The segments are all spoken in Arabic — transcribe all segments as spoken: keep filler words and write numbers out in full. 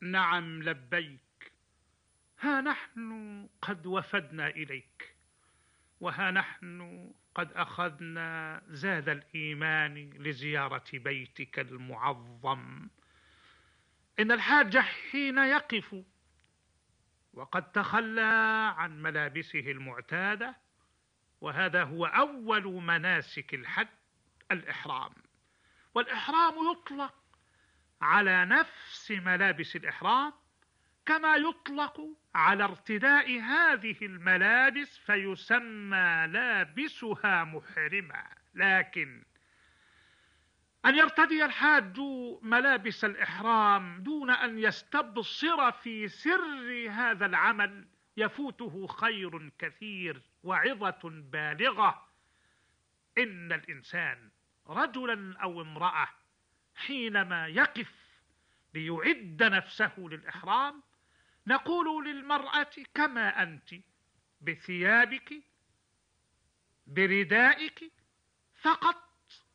نعم لبيك، ها نحن قد وفدنا إليك، وها نحن قد أخذنا زاد الإيمان لزيارة بيتك المعظم. إن الحاج حين يقف وقد تخلى عن ملابسه المعتادة، وهذا هو أول مناسك الحج الإحرام، والإحرام يطلق على نفس ملابس الإحرام كما يطلق على ارتداء هذه الملابس فيسمى لابسها محرما. لكن أن يرتدي الحاج ملابس الإحرام دون أن يستبصر في سر هذا العمل يفوته خير كثير وعظة بالغة. إن الإنسان رجلا أو امرأة حينما يقف ليعد نفسه للإحرام نقول للمرأة كما أنت بثيابك بردائك فقط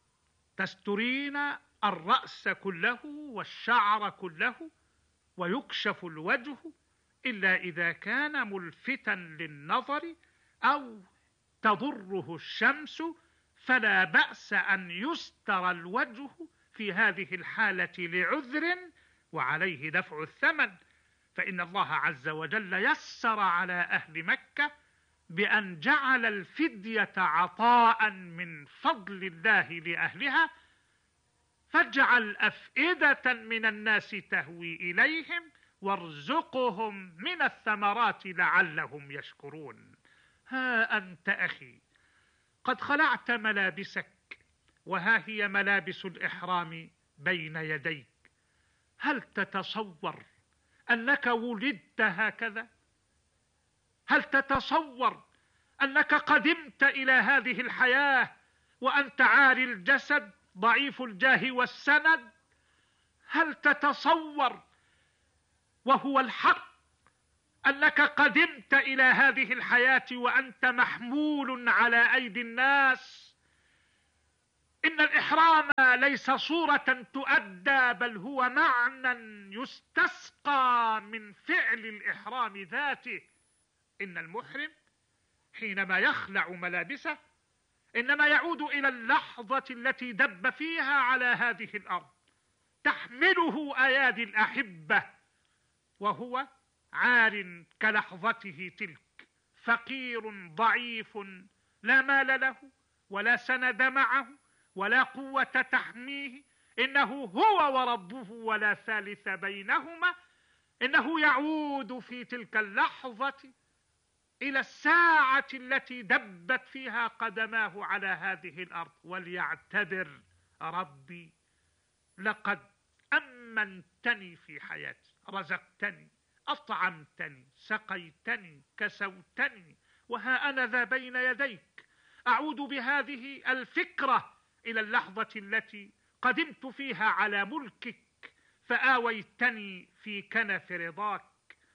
تسترين الرأس كله والشعر كله ويكشف الوجه إلا إذا كان ملفتا للنظر أو تضره الشمس، فلا بأس أن يستر الوجه في هذه الحالة لعذر وعليه دفع الثمن، فإن الله عز وجل يسر على أهل مكة بأن جعل الفدية عطاء من فضل الله لأهلها، فاجعل أفئدة من الناس تهوي إليهم وارزقهم من الثمرات لعلهم يشكرون. ها أنت أخي قد خلعت ملابسك وها هي ملابس الإحرام بين يديك. هل تتصور أنك ولدت هكذا؟ هل تتصور أنك قدمت إلى هذه الحياة وأنت عاري الجسد ضعيف الجاه والسند؟ هل تتصور وهو الحق أنك قدمت إلى هذه الحياة وأنت محمول على أيدي الناس؟ إن الإحرام ليس صورة تؤدى بل هو معنى يستسقى من فعل الإحرام ذاته. إن المحرم حينما يخلع ملابسه إنما يعود إلى اللحظة التي دب فيها على هذه الأرض تحمله أيادي الأحبة وهو عار كلحظته تلك، فقير ضعيف لا مال له ولا سند معه ولا قوة تحميه، إنه هو وربه ولا ثالث بينهما. إنه يعود في تلك اللحظة إلى الساعة التي دبت فيها قدماه على هذه الأرض وليعتبر ربي لقد أمنتني في حياتي، رزقتني أطعمتني سقيتني كسوتني، وها أنا ذا بين يديك أعود بهذه الفكرة إلى اللحظة التي قدمت فيها على ملكك فآويتني في كنف رضاك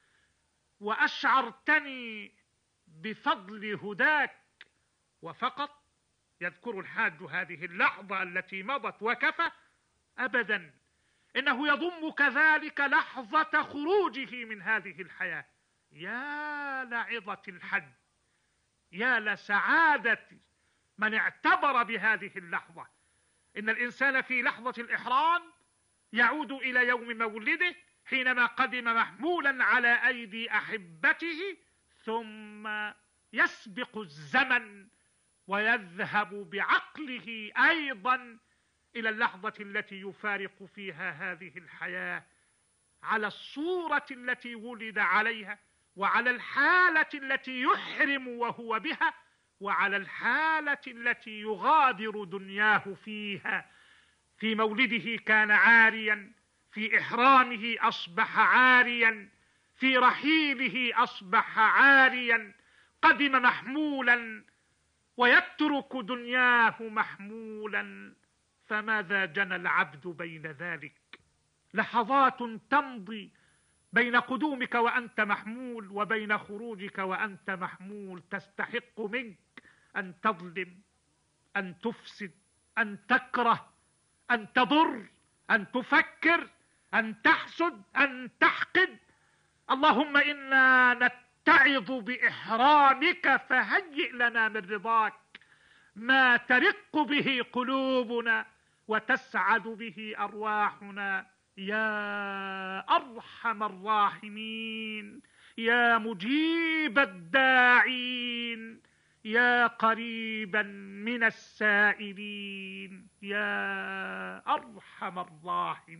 وأشعرتني بفضل هداك. وفقط يذكر الحاج هذه اللحظة التي مضت وكفى؟ أبدا، إنه يضم كذلك لحظة خروجه من هذه الحياة. يا لعظة الحج، يا لسعادة من اعتبر بهذه اللحظة. إن الإنسان في لحظة الإحرام يعود إلى يوم مولده حينما قدم محمولا على أيدي أحبته، ثم يسبق الزمن ويذهب بعقله أيضا إلى اللحظة التي يفارق فيها هذه الحياة على الصورة التي ولد عليها، وعلى الحالة التي يحرم وهو بها، وعلى الحالة التي يغادر دنياه فيها. في مولده كان عاريا، في إحرامه أصبح عاريا، في رحيله أصبح عاريا، قدم محمولا ويترك دنياه محمولا. فماذا جنى العبد بين ذلك؟ لحظات تمضي بين قدومك وأنت محمول وبين خروجك وأنت محمول، تستحق منك أن تظلم، أن تفسد، أن تكره، أن تضر، أن تفكر. أن تحسد، أن تحقد. اللهم إنا نتعظ بإحرامك فهيئ لنا من رضاك ما ترق به قلوبنا وتسعد به أرواحنا يا أرحم الراحمين، يا مجيب الداعين، يا قريبا من السائلين، يا أرحم الراحمين.